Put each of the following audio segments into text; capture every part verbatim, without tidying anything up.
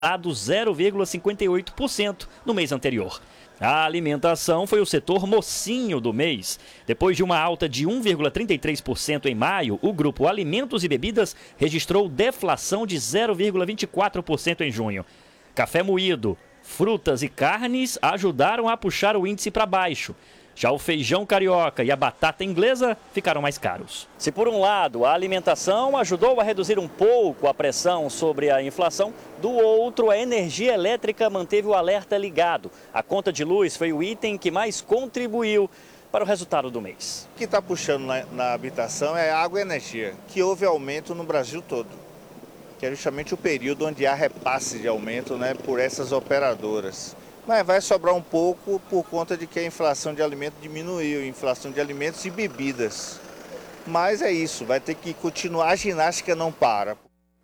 zero vírgula cinquenta e oito por cento no mês anterior. A alimentação foi o setor mocinho do mês. Depois de uma alta de um vírgula trinta e três por cento em maio, o grupo Alimentos e Bebidas registrou deflação de zero vírgula vinte e quatro por cento em junho. Café moído, frutas e carnes ajudaram a puxar o índice para baixo. Já o feijão carioca e a batata inglesa ficaram mais caros. Se por um lado a alimentação ajudou a reduzir um pouco a pressão sobre a inflação, do outro a energia elétrica manteve o alerta ligado. A conta de luz foi o item que mais contribuiu para o resultado do mês. O que está puxando na, na habitação é água e energia, que houve aumento no Brasil todo, que é justamente o período onde há repasse de aumento, né, por essas operadoras. Mas vai sobrar um pouco por conta de que a inflação de alimentos diminuiu, a inflação de alimentos e bebidas. Mas é isso, vai ter que continuar, a ginástica não para.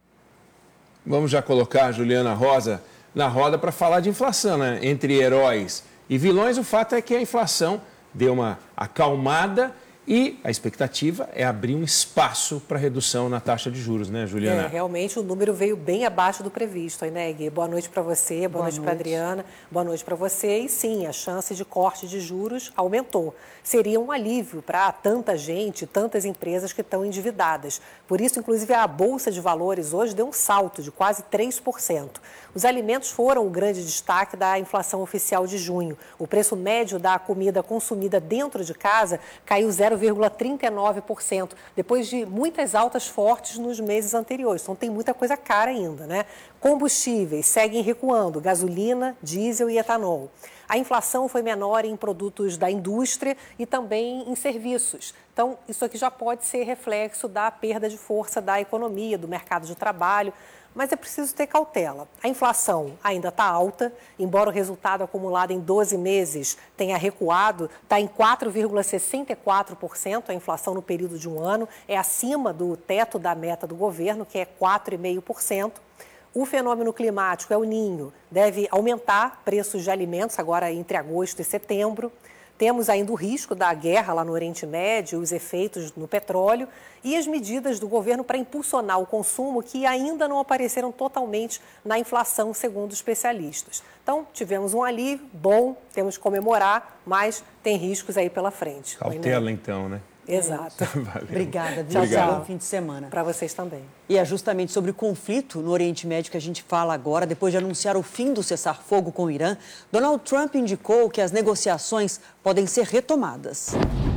Vamos já colocar a Juliana Rosa na roda para falar de inflação, né? Entre heróis e vilões, o fato é que a inflação deu uma acalmada e a expectativa é abrir um espaço para redução na taxa de juros, né, Juliana? É, realmente o número veio bem abaixo do previsto, né, Gui? Boa noite para você, boa, boa noite, noite. para Adriana, boa noite para você. E sim, a chance de corte de juros aumentou. Seria um alívio para tanta gente, tantas empresas que estão endividadas. Por isso, inclusive, a Bolsa de Valores hoje deu um salto de quase três por cento. Os alimentos foram o grande destaque da inflação oficial de junho. O preço médio da comida consumida dentro de casa caiu zero vírgula trinta e nove por cento, depois de muitas altas fortes nos meses anteriores. Então, tem muita coisa cara ainda, né? Combustíveis seguem recuando, gasolina, diesel e etanol. A inflação foi menor em produtos da indústria e também em serviços. Então, isso aqui já pode ser reflexo da perda de força da economia, do mercado de trabalho. Mas é preciso ter cautela. A inflação ainda está alta, embora o resultado acumulado em doze meses tenha recuado, está em quatro vírgula sessenta e quatro por cento a inflação no período de um ano, é acima do teto da meta do governo, que é quatro vírgula cinco por cento. O fenômeno climático, El Niño, deve aumentar preços de alimentos agora entre agosto e setembro. Temos ainda o risco da guerra lá no Oriente Médio, os efeitos no petróleo e as medidas do governo para impulsionar o consumo que ainda não apareceram totalmente na inflação, segundo especialistas. Então, tivemos um alívio bom, temos que comemorar, mas tem riscos aí pela frente. Cautela, então, né? Exato. Obrigada. Tchau, Obrigado. tchau. Bom fim de semana. Para vocês também. E é justamente sobre o conflito no Oriente Médio que a gente fala agora. Depois de anunciar o fim do cessar-fogo com o Irã, Donald Trump indicou que as negociações podem ser retomadas.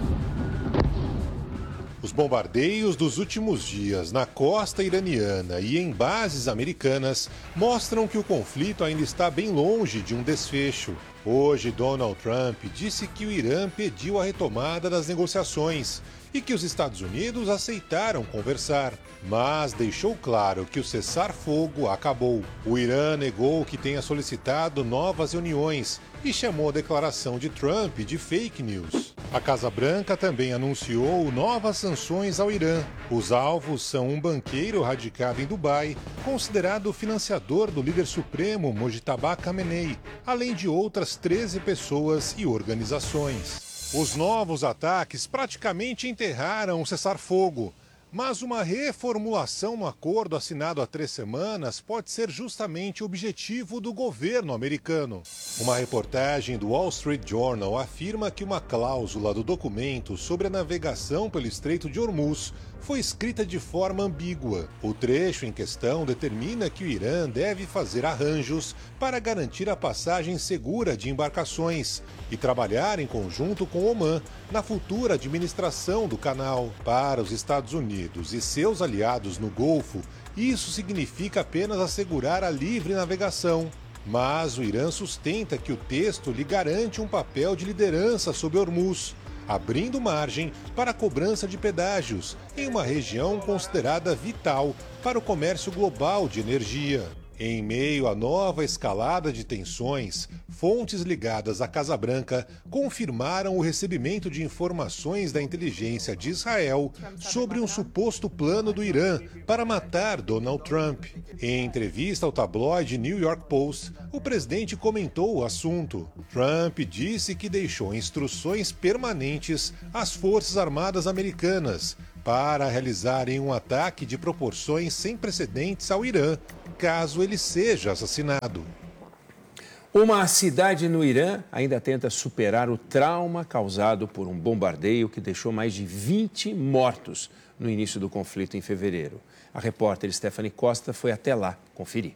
Os bombardeios dos últimos dias na costa iraniana e em bases americanas mostram que o conflito ainda está bem longe de um desfecho. Hoje, Donald Trump disse que o Irã pediu a retomada das negociações e que os Estados Unidos aceitaram conversar, mas deixou claro que o cessar-fogo acabou. O Irã negou que tenha solicitado novas reuniões e chamou a declaração de Trump de fake news. A Casa Branca também anunciou novas sanções ao Irã. Os alvos são um banqueiro radicado em Dubai, considerado financiador do líder supremo Mojtaba Khamenei, além de outras treze pessoas e organizações. Os novos ataques praticamente enterraram o cessar-fogo, mas uma reformulação no acordo assinado há três semanas pode ser justamente o objetivo do governo americano. Uma reportagem do Wall Street Journal afirma que uma cláusula do documento sobre a navegação pelo Estreito de Hormuz foi escrita de forma ambígua. O trecho em questão determina que o Irã deve fazer arranjos para garantir a passagem segura de embarcações e trabalhar em conjunto com Omã na futura administração do canal. Para os Estados Unidos e seus aliados no Golfo, isso significa apenas assegurar a livre navegação. Mas o Irã sustenta que o texto lhe garante um papel de liderança sobre Hormuz, abrindo margem para a cobrança de pedágios em uma região considerada vital para o comércio global de energia. Em meio à nova escalada de tensões, fontes ligadas à Casa Branca confirmaram o recebimento de informações da inteligência de Israel sobre um suposto plano do Irã para matar Donald Trump. Em entrevista ao tabloide New York Post, o presidente comentou o assunto. Trump disse que deixou instruções permanentes às Forças Armadas americanas para realizarem um ataque de proporções sem precedentes ao Irã, caso ele seja assassinado. Uma cidade no Irã ainda tenta superar o trauma causado por um bombardeio que deixou mais de vinte mortos no início do conflito em fevereiro. A repórter Stephanie Costa foi até lá conferir.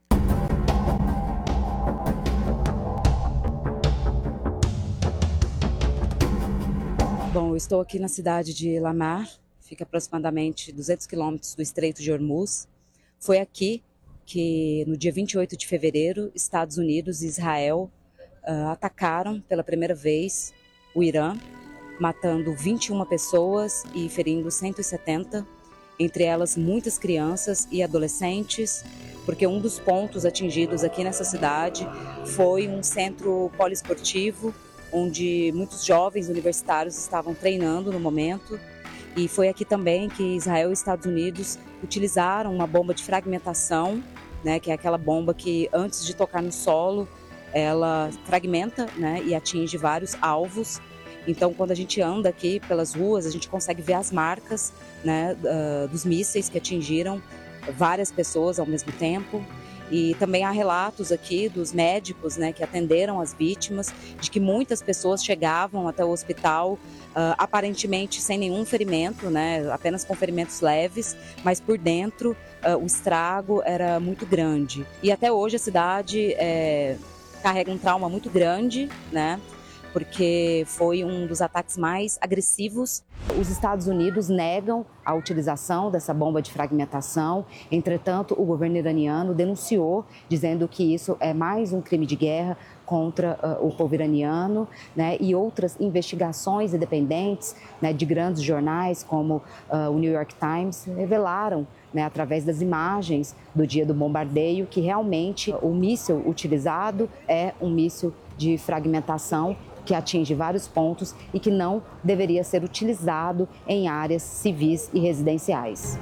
Bom, eu estou aqui na cidade de Lamar, fica aproximadamente duzentos quilômetros do Estreito de Hormuz. Foi aqui que no dia vinte e oito de fevereiro, Estados Unidos e Israel uh, atacaram pela primeira vez o Irã, matando vinte e uma pessoas e ferindo cento e setenta, entre elas muitas crianças e adolescentes, porque um dos pontos atingidos aqui nessa cidade foi um centro poliesportivo, onde muitos jovens universitários estavam treinando no momento. E foi aqui também que Israel e Estados Unidos utilizaram uma bomba de fragmentação, né, que é aquela bomba que antes de tocar no solo, ela fragmenta, né, e atinge vários alvos. Então, quando a gente anda aqui pelas ruas, a gente consegue ver as marcas, né, uh, dos mísseis que atingiram várias pessoas ao mesmo tempo. E também há relatos aqui dos médicos, né, que atenderam as vítimas, de que muitas pessoas chegavam até o hospital uh, aparentemente sem nenhum ferimento, né, apenas com ferimentos leves, mas por dentro uh, o estrago era muito grande. E até hoje a cidade é, carrega um trauma muito grande, né, porque foi um dos ataques mais agressivos. Os Estados Unidos negam a utilização dessa bomba de fragmentação. Entretanto, o governo iraniano denunciou, dizendo que isso é mais um crime de guerra contra uh, o povo iraniano, né, e outras investigações independentes, né, de grandes jornais como uh, o New York Times revelaram, né, através das imagens do dia do bombardeio, que realmente o míssil utilizado é um míssil de fragmentação que atinge vários pontos e que não deveria ser utilizado em áreas civis e residenciais.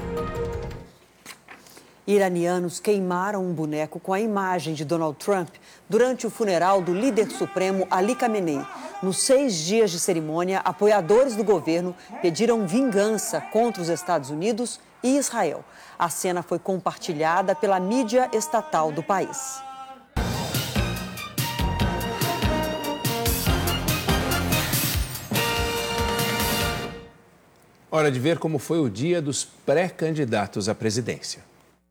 Iranianos queimaram um boneco com a imagem de Donald Trump durante o funeral do líder supremo Ali Khamenei. Nos seis dias de cerimônia, apoiadores do governo pediram vingança contra os Estados Unidos e Israel. A cena foi compartilhada pela mídia estatal do país. Hora de ver como foi o dia dos pré-candidatos à presidência.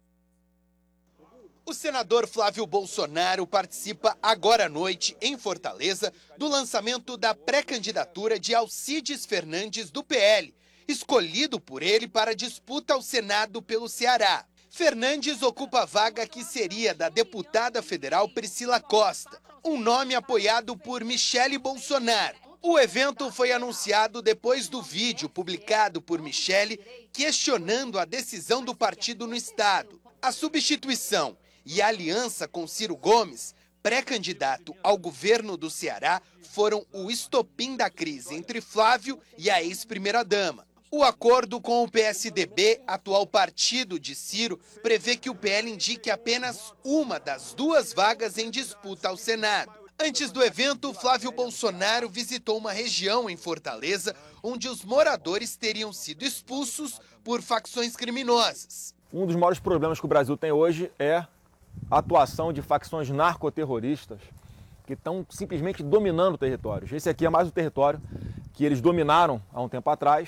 O senador Flávio Bolsonaro participa agora à noite, em Fortaleza, do lançamento da pré-candidatura de Alcides Fernandes, do P L, escolhido por ele para a disputa ao Senado pelo Ceará. Fernandes ocupa a vaga que seria da deputada federal Priscila Costa, um nome apoiado por Michele Bolsonaro. O evento foi anunciado depois do vídeo publicado por Michele questionando a decisão do partido no estado. A substituição e a aliança com Ciro Gomes, pré-candidato ao governo do Ceará, foram o estopim da crise entre Flávio e a ex-primeira-dama. O acordo com o P S D B, atual partido de Ciro, prevê que o P L indique apenas uma das duas vagas em disputa ao Senado. Antes do evento, Flávio Bolsonaro visitou uma região em Fortaleza, onde os moradores teriam sido expulsos por facções criminosas. Um dos maiores problemas que o Brasil tem hoje é a atuação de facções narcoterroristas que estão simplesmente dominando territórios. Esse aqui é mais um território que eles dominaram há um tempo atrás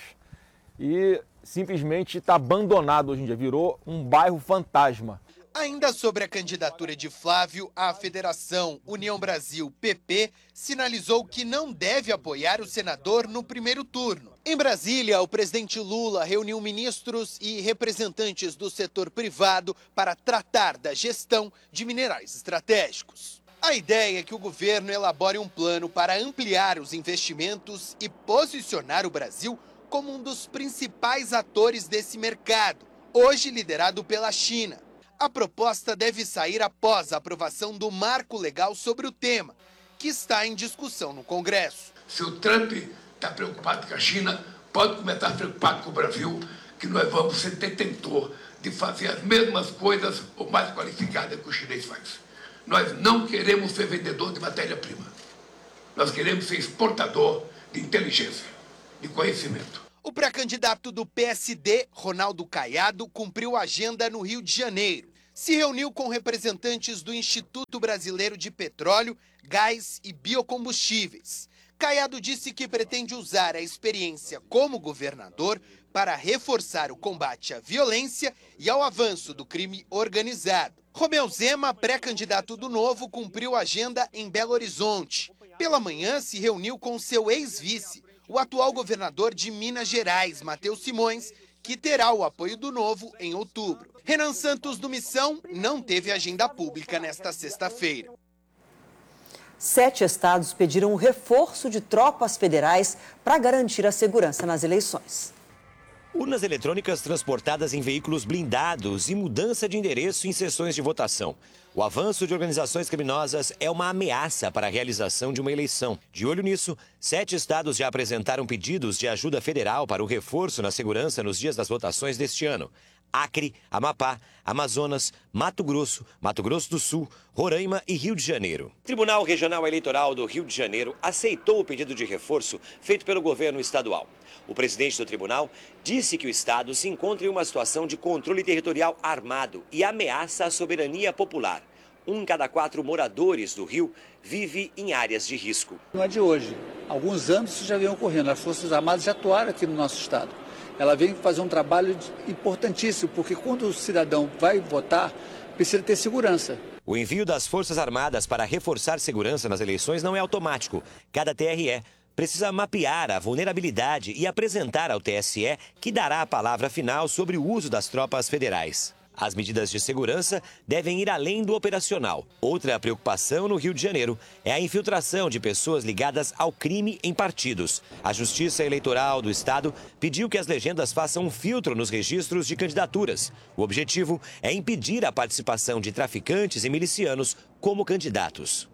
e simplesmente está abandonado hoje em dia, virou um bairro fantasma. Ainda sobre a candidatura de Flávio, a Federação União Brasil P P sinalizou que não deve apoiar o senador no primeiro turno. Em Brasília, o presidente Lula reuniu ministros e representantes do setor privado para tratar da gestão de minerais estratégicos. A ideia é que o governo elabore um plano para ampliar os investimentos e posicionar o Brasil como um dos principais atores desse mercado, hoje liderado pela China. A proposta deve sair após a aprovação do marco legal sobre o tema, que está em discussão no Congresso. Se o Trump está preocupado com a China, pode começar preocupado com o Brasil, que nós vamos ser detentor de fazer as mesmas coisas ou mais qualificadas que o chinês faz. Nós não queremos ser vendedor de matéria-prima. Nós queremos ser exportador de inteligência, de conhecimento. O pré-candidato do P S D, Ronaldo Caiado, cumpriu a agenda no Rio de Janeiro. se reuniu com representantes do Instituto Brasileiro de Petróleo, Gás e Biocombustíveis. Caiado disse que pretende usar a experiência como governador para reforçar o combate à violência e ao avanço do crime organizado. Romeu Zema, pré-candidato do Novo, cumpriu a agenda em Belo Horizonte. Pela manhã, se reuniu com seu ex-vice, o atual governador de Minas Gerais, Matheus Simões, que terá o apoio do Novo em outubro. Renan Santos, do Missão, não teve agenda pública nesta sexta-feira. Sete estados pediram o reforço de tropas federais para garantir a segurança nas eleições. Urnas eletrônicas transportadas em veículos blindados e mudança de endereço em sessões de votação. O avanço de organizações criminosas é uma ameaça para a realização de uma eleição. De olho nisso, sete estados já apresentaram pedidos de ajuda federal para o reforço na segurança nos dias das votações deste ano. Acre, Amapá, Amazonas, Mato Grosso, Mato Grosso do Sul, Roraima e Rio de Janeiro. O Tribunal Regional Eleitoral do Rio de Janeiro aceitou o pedido de reforço feito pelo governo estadual. O presidente do tribunal disse que o estado se encontra em uma situação de controle territorial armado e ameaça a soberania popular. Um em cada quatro moradores do Rio vive em áreas de risco. Não é de hoje. Há alguns anos isso já vem ocorrendo. As Forças Armadas já atuaram aqui no nosso estado. Ela vem fazer um trabalho importantíssimo, porque quando o cidadão vai votar, precisa ter segurança. O envio das Forças Armadas para reforçar segurança nas eleições não é automático. Cada T R E precisa mapear a vulnerabilidade e apresentar ao T S E, que dará a palavra final sobre o uso das tropas federais. As medidas de segurança devem ir além do operacional. Outra preocupação no Rio de Janeiro é a infiltração de pessoas ligadas ao crime em partidos. A Justiça Eleitoral do Estado pediu que as legendas façam um filtro nos registros de candidaturas. O objetivo é impedir a participação de traficantes e milicianos como candidatos.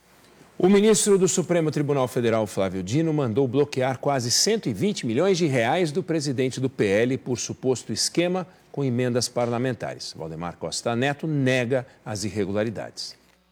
O ministro do Supremo Tribunal Federal, Flávio Dino, mandou bloquear quase cento e vinte milhões de reais do presidente do P L por suposto esquema com emendas parlamentares. Valdemar Costa Neto nega as irregularidades.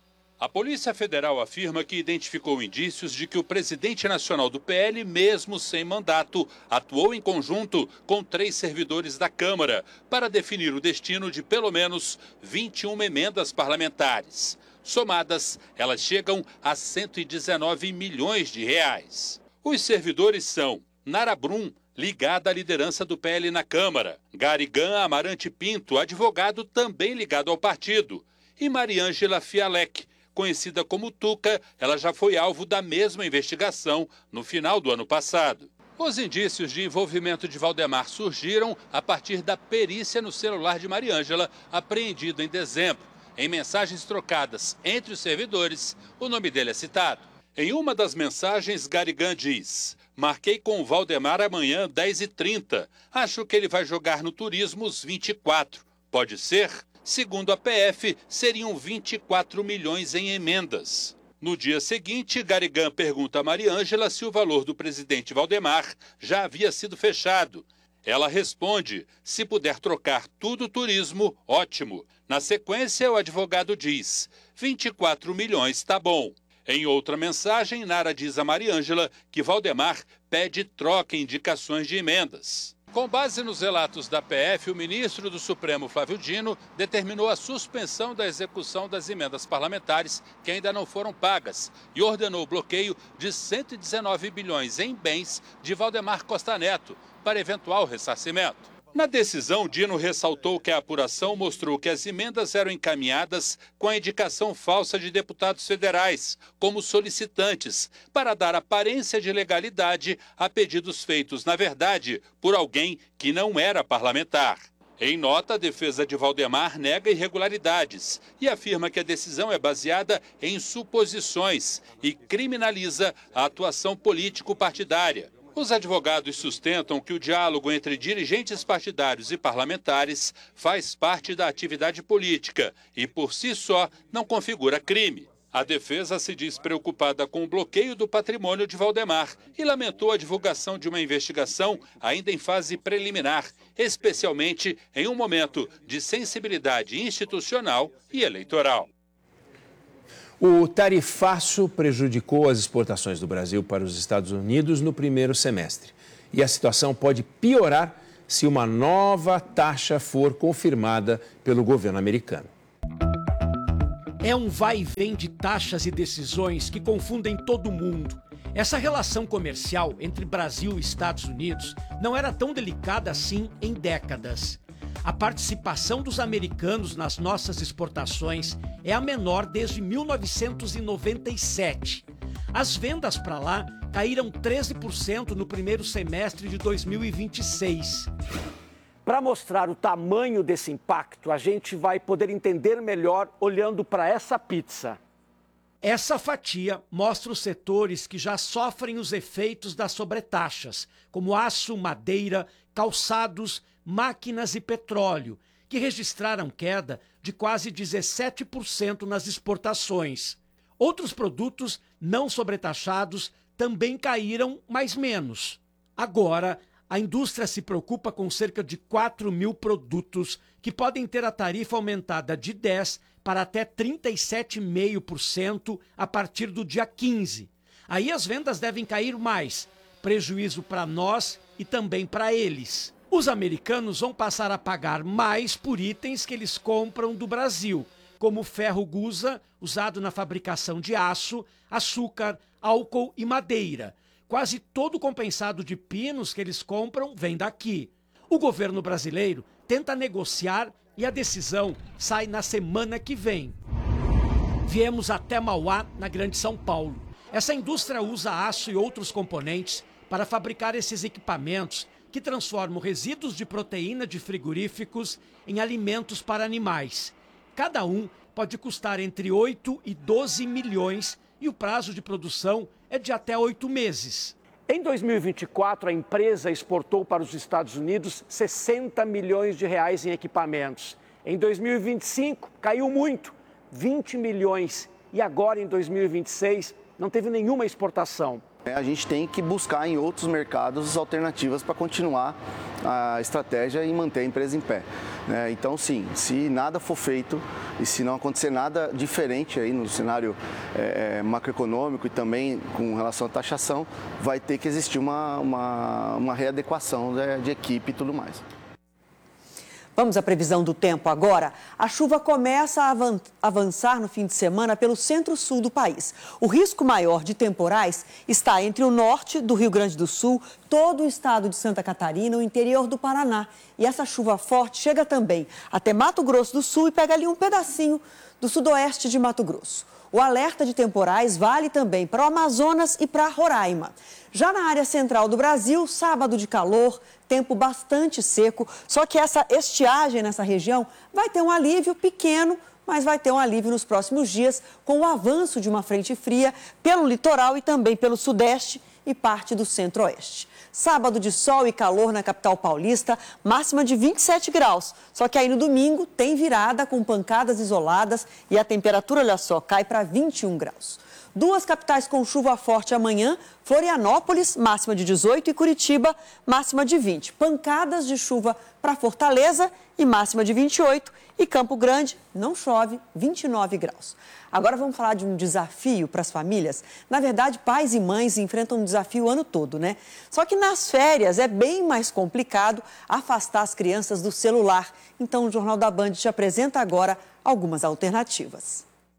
A Polícia Federal afirma que identificou indícios de que o presidente nacional do P L, mesmo sem mandato, atuou em conjunto com três servidores da Câmara para definir o destino de pelo menos vinte e uma emendas parlamentares. Somadas, elas chegam a cento e dezenove milhões de reais. Os servidores são Nara Brum, ligada à liderança do P L na Câmara, Garigan Amarante Pinto, advogado também ligado ao partido, e Mariângela Fialec, conhecida como Tuca, ela já foi alvo da mesma investigação no final do ano passado. Os indícios de envolvimento de Valdemar surgiram a partir da perícia no celular de Mariângela, apreendido em dezembro. Em mensagens trocadas entre os servidores, o nome dele é citado. Em uma das mensagens, Garigan diz: marquei com o Valdemar amanhã, dez e trinta. Acho que ele vai jogar no Turismo os vinte e quatro. Pode ser? Segundo a P F, seriam vinte e quatro milhões em emendas. No dia seguinte, Garigan pergunta a Mariângela se o valor do presidente Valdemar já havia sido fechado. Ela responde: se puder trocar tudo turismo, ótimo. Na sequência, o advogado diz: vinte e quatro milhões tá bom. Em outra mensagem, Nara diz a Mariângela que Valdemar pede troca em indicações de emendas. Com base nos relatos da P F, o ministro do Supremo, Flávio Dino, determinou a suspensão da execução das emendas parlamentares que ainda não foram pagas e ordenou o bloqueio de cento e dezenove bilhões em bens de Valdemar Costa Neto para eventual ressarcimento. Na decisão, Dino ressaltou que a apuração mostrou que as emendas eram encaminhadas com a indicação falsa de deputados federais, como solicitantes, para dar aparência de legalidade a pedidos feitos, na verdade, por alguém que não era parlamentar. Em nota, a defesa de Valdemar nega irregularidades e afirma que a decisão é baseada em suposições e criminaliza a atuação político-partidária. Os advogados sustentam que o diálogo entre dirigentes partidários e parlamentares faz parte da atividade política e, por si só, não configura crime. A defesa se diz preocupada com o bloqueio do patrimônio de Valdemar e lamentou a divulgação de uma investigação ainda em fase preliminar, especialmente em um momento de sensibilidade institucional e eleitoral. O tarifaço prejudicou as exportações do Brasil para os Estados Unidos no primeiro semestre. E a situação pode piorar se uma nova taxa for confirmada pelo governo americano. É um vai e vem de taxas e decisões que confundem todo mundo. Essa relação comercial entre Brasil e Estados Unidos não era tão delicada assim em décadas. A participação dos americanos nas nossas exportações é a menor desde mil novecentos e noventa e sete. As vendas para lá caíram treze por cento no primeiro semestre de dois mil e vinte e seis. Para mostrar o tamanho desse impacto, a gente vai poder entender melhor olhando para essa pizza. Essa fatia mostra os setores que já sofrem os efeitos das sobretaxas, como aço, madeira, calçados, máquinas e petróleo, que registraram queda de quase dezessete por cento nas exportações. Outros produtos não sobretaxados também caíram, mas menos. Agora, a indústria se preocupa com cerca de quatro mil produtos que podem ter a tarifa aumentada de dez por cento para até trinta e sete vírgula cinco por cento a partir do dia quinze. Aí as vendas devem cair mais, prejuízo para nós e também para eles. Os americanos vão passar a pagar mais por itens que eles compram do Brasil, como ferro gusa, usado na fabricação de aço, açúcar, álcool e madeira. Quase todo o compensado de pinos que eles compram vem daqui. O governo brasileiro tenta negociar e a decisão sai na semana que vem. Viemos até Mauá, na Grande São Paulo. Essa indústria usa aço e outros componentes para fabricar esses equipamentos que transformam resíduos de proteína de frigoríficos em alimentos para animais. Cada um pode custar entre oito e doze milhões e o prazo de produção é de até oito meses. Em dois mil e vinte e quatro, a empresa exportou para os Estados Unidos sessenta milhões de reais em equipamentos. Em dois mil e vinte e cinco, caiu muito, vinte milhões. E agora, em dois mil e vinte e seis, não teve nenhuma exportação. A gente tem que buscar em outros mercados alternativas para continuar a estratégia e manter a empresa em pé. Então, sim, se nada for feito e se não acontecer nada diferente aí no cenário é, macroeconômico e também com relação à taxação, vai ter que existir uma, uma, uma readequação de, de equipe e tudo mais. Vamos à previsão do tempo agora. A chuva começa a avançar no fim de semana pelo centro-sul do país. O risco maior de temporais está entre o norte do Rio Grande do Sul, todo o estado de Santa Catarina e o interior do Paraná. E essa chuva forte chega também até Mato Grosso do Sul e pega ali um pedacinho do sudoeste de Mato Grosso. O alerta de temporais vale também para o Amazonas e para Roraima. Já na área central do Brasil, sábado de calor, tempo bastante seco, só que essa estiagem nessa região vai ter um alívio pequeno, mas vai ter um alívio nos próximos dias com o avanço de uma frente fria pelo litoral e também pelo sudeste e parte do centro-oeste. Sábado de sol e calor na capital paulista, máxima de vinte e sete graus. Só que aí no domingo tem virada com pancadas isoladas e a temperatura, olha só, cai para vinte e um graus. Duas capitais com chuva forte amanhã, Florianópolis, máxima de dezoito, e Curitiba, máxima de vinte. Pancadas de chuva para Fortaleza e máxima de vinte e oito. E Campo Grande, não chove, vinte e nove graus. Agora vamos falar de um desafio para as famílias. Na verdade, pais e mães enfrentam um desafio o ano todo, né? Só que nas férias é bem mais complicado afastar as crianças do celular. Então o Jornal da Band te apresenta agora algumas alternativas.